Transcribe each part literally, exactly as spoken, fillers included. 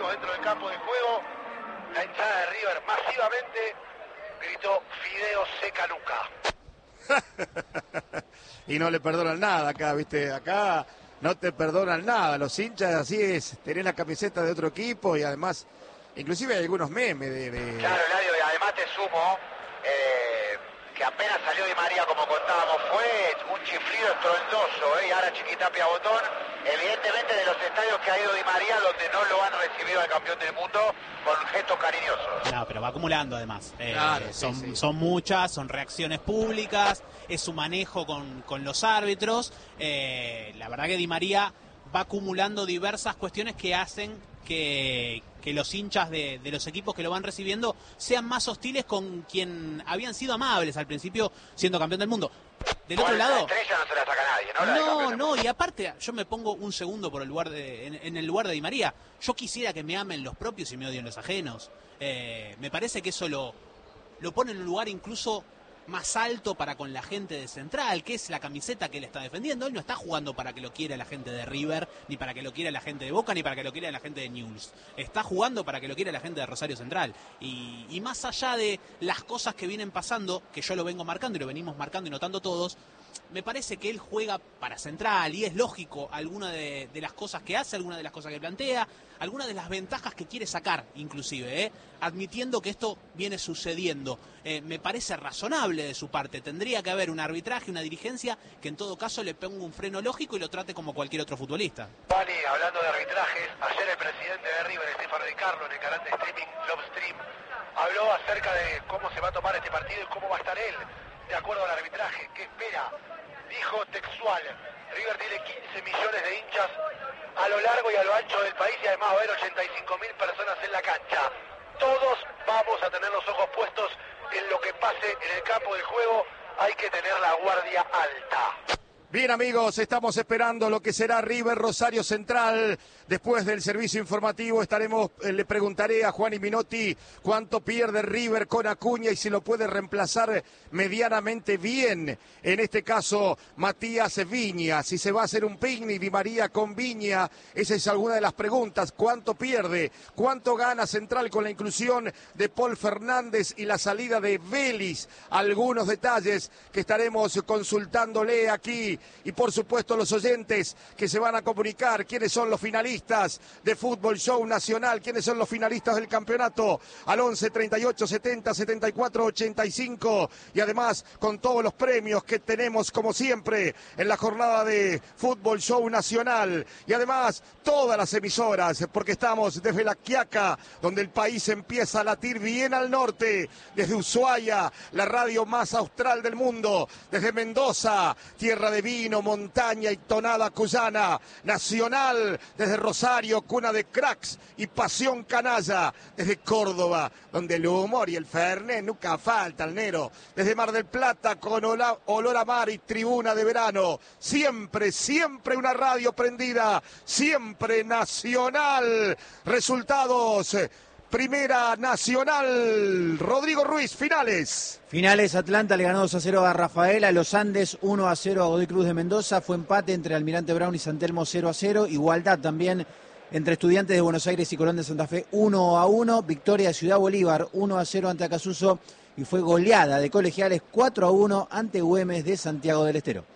deportivos dentro del campo de juego. La hinchada de River masivamente gritó Fideo seca nuca. Y no le perdonan nada acá, ¿viste? Acá no te perdonan nada. Los hinchas, así es, tenés la camiseta de otro equipo y además, inclusive hay algunos memes de... de... Claro, Eladio, y además te sumo eh, que apenas salió Di María, como contábamos, fue un chiflido estruendoso, ¿eh? Y ahora Chiquitapia Botón, evidentemente de los estadios que ha ido Di María, donde no lo han recibido al campeón del mundo con gestos cariñosos. No, pero va acumulando además. Eh, Claro, son, sí, sí. son muchas, son reacciones públicas, es su manejo con, con los árbitros. Eh, la verdad que Di María va acumulando diversas cuestiones que hacen que, que los hinchas de, de los equipos que lo van recibiendo sean más hostiles con quien habían sido amables al principio siendo campeón del mundo. Del otro Bueno, lado... la estrella no se la saca nadie, ¿no? La de No, campeón del no, mundo. y aparte, yo me pongo un segundo por el lugar de, en, en el lugar de Di María. Yo quisiera que me amen los propios y me odien los ajenos. Eh, me parece que eso lo, lo pone en un lugar incluso más alto para con la gente de Central, que es la camiseta que él está defendiendo. Él no está jugando para que lo quiera la gente de River, ni para que lo quiera la gente de Boca, ni para que lo quiera la gente de Newell's. Está jugando para que lo quiera la gente de Rosario Central. Y, y más allá de las cosas que vienen pasando, que yo lo vengo marcando y lo venimos marcando y notando todos, me parece que él juega para Central y es lógico alguna de, de las cosas que hace, alguna de las cosas que plantea, alguna de las ventajas que quiere sacar, inclusive, ¿eh? admitiendo que esto viene sucediendo. Eh, me parece razonable de su parte. Tendría que haber un arbitraje, una dirigencia que en todo caso le ponga un freno lógico y lo trate como cualquier otro futbolista. Vale, hablando de arbitrajes, ayer el presidente de River, Estefano Di Carlo, en el canal de streaming Lobstream, habló acerca de cómo se va a tomar este partido y cómo va a estar él, de acuerdo al arbitraje. ¿Qué espera? Dijo textual, River tiene quince millones de hinchas a lo largo y a lo ancho del país y además va a haber ochenta y cinco mil personas en la cancha. Todos vamos a tener los ojos puestos en lo que pase en el campo del juego. Hay que tener la guardia alta. Bien, amigos, estamos esperando lo que será River Rosario Central. Después del servicio informativo estaremos, eh, le preguntaré a Juan y Minotti cuánto pierde River con Acuña y si lo puede reemplazar medianamente bien. En este caso, Matías Viña. Si se va a hacer un picnic Di María con Viña, esa es alguna de las preguntas. ¿Cuánto pierde? ¿Cuánto gana Central con la inclusión de Paul Fernández y la salida de Vélez? Algunos detalles que estaremos consultándole aquí. Y por supuesto los oyentes que se van a comunicar, quiénes son los finalistas de Fútbol Show Nacional, quiénes son los finalistas del campeonato, al once, treinta y ocho, setenta, setenta y cuatro, ochenta y cinco, y además con todos los premios que tenemos como siempre en la jornada de Fútbol Show Nacional, y además todas las emisoras, porque estamos desde La Quiaca, donde el país empieza a latir bien al norte, desde Ushuaia, la radio más austral del mundo, desde Mendoza, tierra de vino, montaña y tonada cuyana, Nacional, desde Rosario, cuna de cracks y pasión canalla, desde Córdoba, donde el humor y el fernet nunca faltan, Nero, desde Mar del Plata, con ola, olor a mar y tribuna de verano, siempre, siempre una radio prendida, siempre Nacional. Resultados: Primera Nacional, Rodrigo Ruiz, finales. Finales, Atlanta le ganó dos a cero a Rafaela, Los Andes uno a cero a Godoy Cruz de Mendoza, fue empate entre Almirante Brown y San Telmo cero a cero, igualdad también entre Estudiantes de Buenos Aires y Colón de Santa Fe uno a uno, victoria de Ciudad Bolívar uno a cero ante Acasuso y fue goleada de Colegiales cuatro a uno ante Güemes de Santiago del Estero.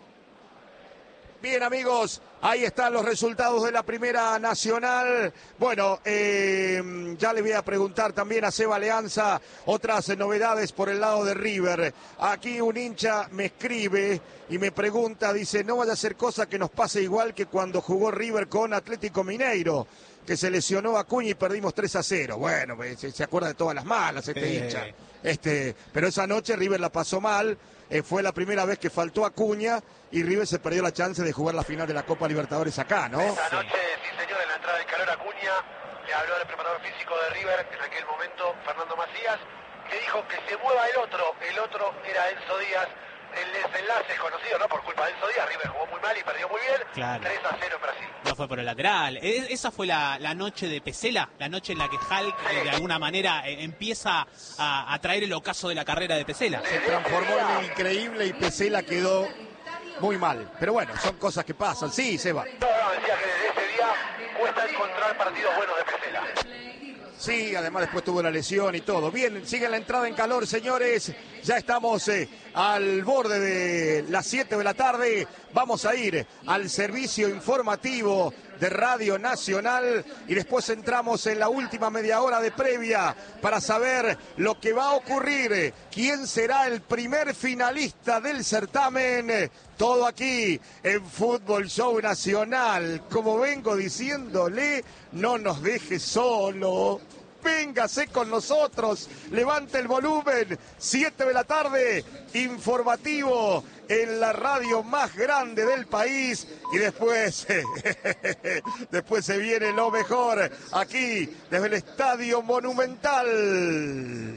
Bien, amigos, ahí están los resultados de la Primera Nacional. Bueno, eh, ya le voy a preguntar también a Seba Leanza otras novedades por el lado de River. Aquí un hincha me escribe y me pregunta, dice, no vaya a ser cosa que nos pase igual que cuando jugó River con Atlético Mineiro, que se lesionó a Acuña y perdimos tres a cero. Bueno, pues, se, se acuerda de todas las malas este Eh. hincha. Este, pero esa noche River la pasó mal. Eh, fue la primera vez que faltó Acuña y River se perdió la chance de jugar la final de la Copa Libertadores acá, ¿no? Esta noche, sí señor, en la entrada del calor Acuña, le habló al preparador físico de River en aquel momento, Fernando Macías, que dijo que se mueva el otro, el otro era Enzo Díaz. El desenlace es conocido, ¿no? Por culpa de Enzo Díaz, River jugó muy mal y perdió muy bien, Claro. tres a cero en Brasil. No fue por el lateral. E- Esa fue la, la noche de Pesela, la noche en la que Hulk eh, de alguna manera eh, empieza a, a traer el ocaso de la carrera de Pesela. Se transformó en increíble y Pesela quedó muy mal. Pero bueno, son cosas que pasan. Sí, Seba. No, no, decía que desde ese día cuesta encontrar partidos buenos de Pesela. Varela. Sí, además después tuvo la lesión y todo. Bien, sigue la entrada en calor, señores. Ya estamos eh, al borde de las siete de la tarde. Vamos a ir al servicio informativo de Radio Nacional y después entramos en la última media hora de previa para saber lo que va a ocurrir. ¿Quién será el primer finalista del certamen? Todo aquí en Fútbol Show Nacional. Como vengo diciéndole, no nos deje solo. Véngase con nosotros, levante el volumen, siete de la tarde, informativo en la radio más grande del país y después, después se viene lo mejor aquí desde el Estadio Monumental.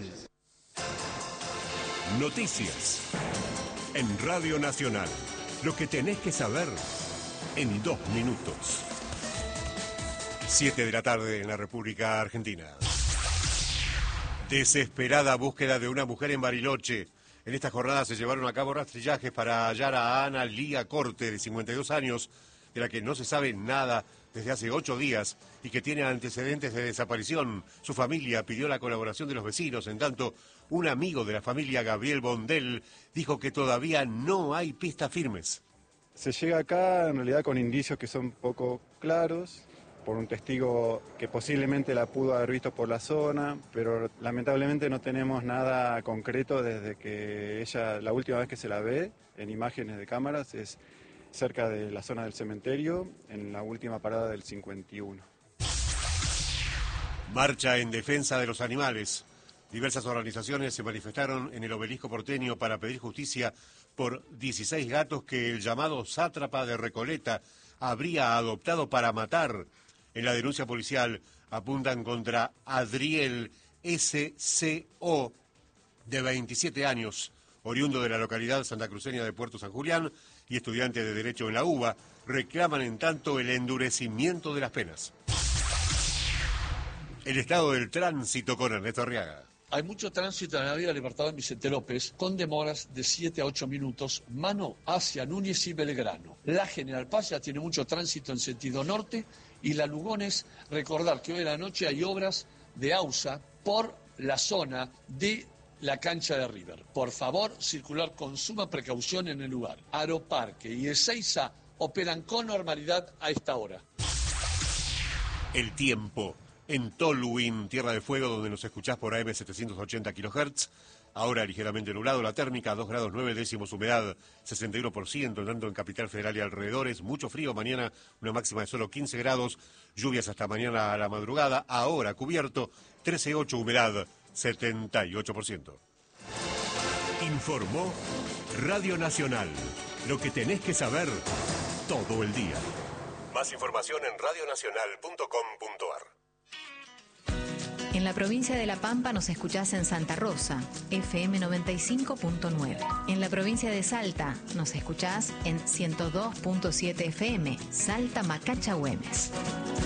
Noticias en Radio Nacional, lo que tenés que saber en dos minutos. siete de la tarde en la República Argentina. Desesperada búsqueda de una mujer en Bariloche. En esta jornada se llevaron a cabo rastrillajes para hallar a Ana Lía Corte, de cincuenta y dos años, de la que no se sabe nada desde hace ocho días y que tiene antecedentes de desaparición. Su familia pidió la colaboración de los vecinos. En tanto, un amigo de la familia, Gabriel Bondel, dijo que todavía no hay pistas firmes. Se llega acá en realidad con indicios que son poco claros, por un testigo que posiblemente la pudo haber visto por la zona, pero lamentablemente no tenemos nada concreto desde que ella, la última vez que se la ve en imágenes de cámaras, es cerca de la zona del cementerio, en la última parada del cincuenta y uno. Marcha en defensa de los animales. Diversas organizaciones se manifestaron en el Obelisco porteño para pedir justicia por dieciséis gatos que el llamado sátrapa de Recoleta habría adoptado para matar. En la denuncia policial apuntan contra Adriel S C O, de veintisiete años, oriundo de la localidad santacruceña de Puerto San Julián y estudiante de Derecho en la UBA. Reclaman en tanto el endurecimiento de las penas. El estado del tránsito con Ernesto Arriaga. Hay mucho tránsito en la Avenida Libertador Vicente López, con demoras de siete a ocho minutos, mano hacia Núñez y Belgrano. La General Paz ya tiene mucho tránsito en sentido norte, y la Lugones, recordar que hoy en la noche hay obras de AUSA por la zona de la cancha de River. Por favor, circular con suma precaución en el lugar. Aeroparque y Ezeiza operan con normalidad a esta hora. El tiempo. En Tolwyn, Tierra de Fuego, donde nos escuchás por A M setecientos ochenta kilohertz. Ahora ligeramente nublado, la térmica dos grados nueve décimos, humedad sesenta y uno por ciento, tanto en Capital Federal y alrededores. Mucho frío, mañana una máxima de solo quince grados, lluvias hasta mañana a la madrugada. Ahora cubierto, trece coma ocho, humedad setenta y ocho por ciento. Informó Radio Nacional, lo que tenés que saber todo el día. Más información en radio nacional punto com punto a r. En la provincia de La Pampa nos escuchás en Santa Rosa, F M noventa y cinco punto nueve. En la provincia de Salta nos escuchás en ciento dos punto siete F M, Salta Macacha Güemes.